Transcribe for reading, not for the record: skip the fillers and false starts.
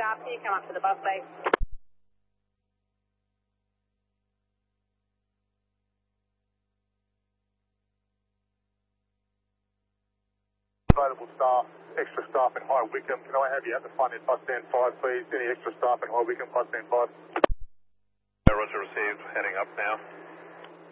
staff, can you come up to the bus, please? Available staff, extra staff in High Wycombe. Can I have you at the front in bus stand 5, please? Any extra staff in High Wycombe, bus stand 5? Roger, received. Heading up now.